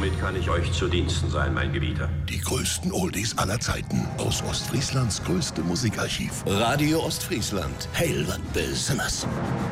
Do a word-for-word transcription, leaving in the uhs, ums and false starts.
Womit kann ich euch zu Diensten sein, mein Gebieter? Die größten Oldies aller Zeiten aus Ostfrieslands größte Musikarchiv. Radio Ostfriesland. Heil wat besonders.